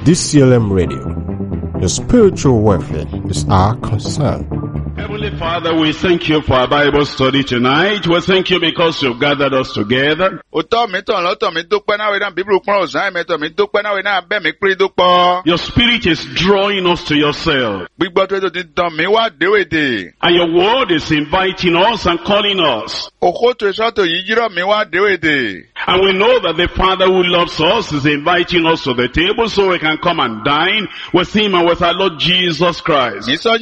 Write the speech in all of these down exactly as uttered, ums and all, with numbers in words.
D C L M Radio. Your spiritual welfare is our concern. Heavenly Father, we thank you for our Bible study tonight. We thank you because you've gathered us together. Your Spirit is drawing us to yourself. And your word is inviting us and calling us. And we know that the Father who loves us is inviting us to the table so we can come and dine with him and with our Lord Jesus Christ. Oh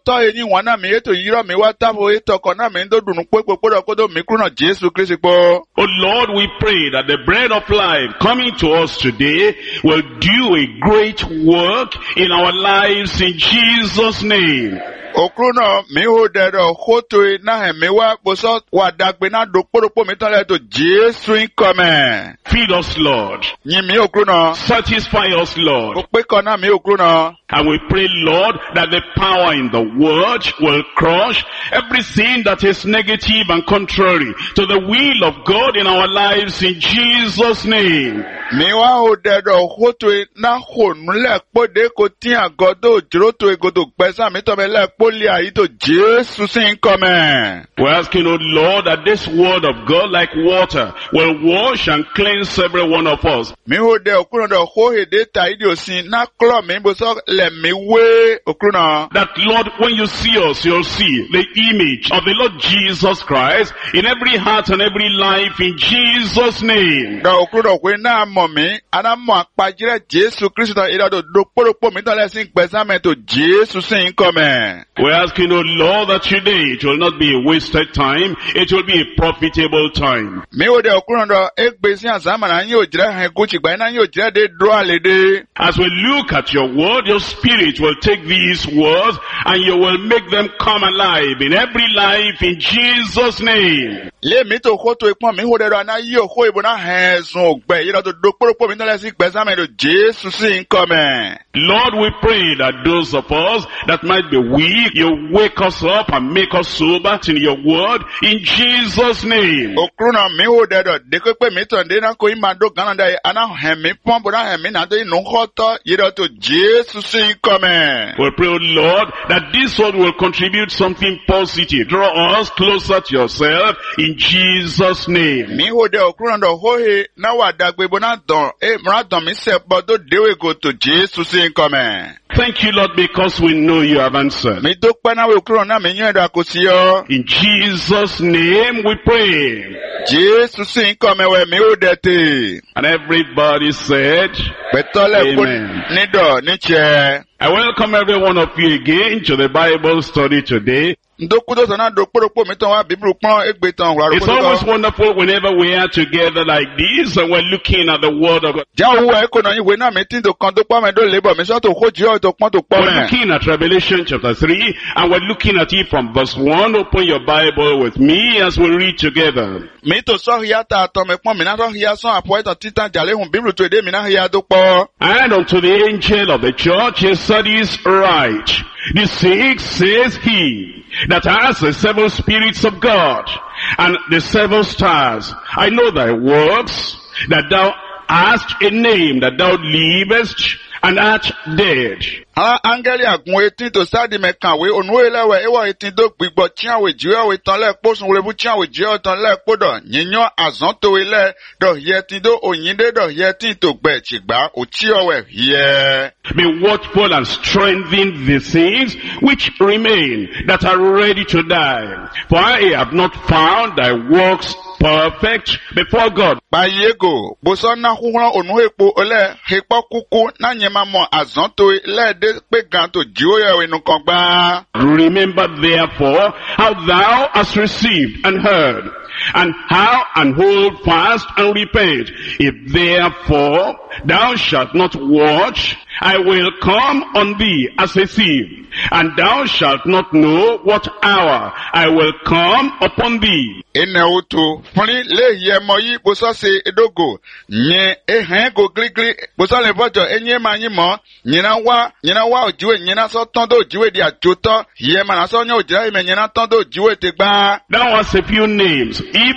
Lord, we pray that the bread of life coming to us today will do a great work in our lives in Jesus' name. Okruno miho dero khoto na hemewa boso wadagbe do poropo mitale to Jesu income. Feed us, Lord. Nyimi okruno. Satisfy us, Lord. Okpeko na mi okruno. And we pray, Lord, that the power in the word will crush everything that is negative and contrary to the will of God in our lives in Jesus' name. Miwa ho dero khoto na khonule pode ko ti agodo jroto egodo pesa mitobele We're asking, O Lord, that this word of God, like water, will wash and cleanse every one of us. That, Lord, when you see us, you'll see the image of the Lord Jesus Christ in every heart and every life in Jesus' name. We're asking, O Lord, that today it will not be a wasted time, it will be a profitable time. As we look at your word, your Spirit will take these words and you will make them come alive in every life in Jesus' name. Lord, we pray that those of us that might be weak, you wake us up and make us sober in your word in Jesus' name. We pray, O Lord, that this word will contribute something positive. Draw us closer to yourself in Jesus' name. Thank you, Lord, because we know you have answered. In Jesus' name we pray. And everybody said, Amen. I welcome every one of you again to the Bible study today. It's always wonderful whenever we are together like this and we're looking at the Word of God. We're looking at Revelation chapter three and we're looking at it from verse one. Open your Bible with me as we read together. And unto the angel of the church in Sardis write, the sixth says he that has the seven spirits of God and the seven stars. I know thy works, that thou hast a name, that thou livest and art dead. Angeli agun etin to sadi mekanwe onuelewe ewa etin do gbigbo chiawe jiwe we tan le posun lebu chiawe jiwe tan le podo yinyan azan to ile do yetin do oyinde do yetin to gbe chigba ochiowe here. Be watchful and strengthen the things which remain that are ready to die. For I have not found thy works perfect before God. Bayego bosona huhran onu epo ole hepo kuku na nyema mo azan to ile remember therefore how thou hast received and heard, and how and hold fast and repent. If therefore thou shalt not watch, I will come on thee as a thief, and thou shalt not know what hour I will come upon thee. Eneutu funi le yemoyi boso se edogo nye ehen go gligli boso le bojo enye manyimo nyina wa nyina wa ojiwe nyina so tondo ojiwe di ajoto yema na so nya ojira ime nyina tondo ojiwe te gba. That was a few names.